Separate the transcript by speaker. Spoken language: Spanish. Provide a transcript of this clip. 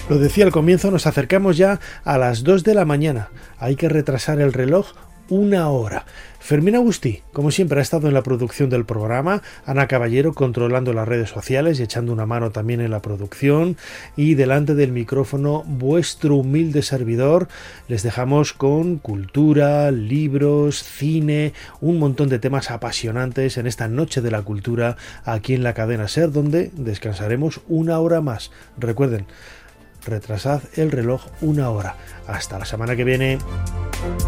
Speaker 1: Lo decía al comienzo, nos acercamos ya a las 2 de la mañana. Hay que retrasar el reloj una hora. Fermín Agustí, como siempre, ha estado en la producción del programa, Ana Caballero controlando las redes sociales y echando una mano también en la producción, y delante del micrófono vuestro humilde servidor. Les dejamos con cultura, libros, cine, un montón de temas apasionantes en esta noche de la cultura aquí en la cadena SER, donde descansaremos una hora más. Recuerden, retrasad el reloj una hora. Hasta la semana que viene.